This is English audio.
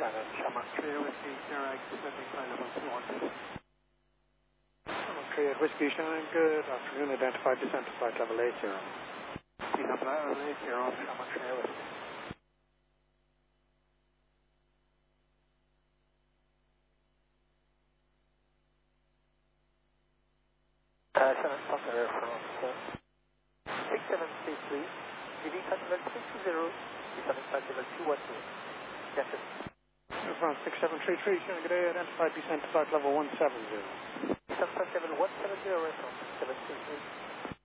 Shannon, Shamrock 3 Whiskey, Sierra X, descending flight level 210. Shamrock 3 Whiskey, Shannon, good afternoon, identified descent to flight level 80. Descent level 80, Shamrock 3 Whiskey. Shannon, Fokker Air France 6733, GD flight level 220, descending flight level 212. Yes, sir. Air France 6733, Shannon, good day, identified descent to flight level 170. Descent flight level 170, Air France 6733.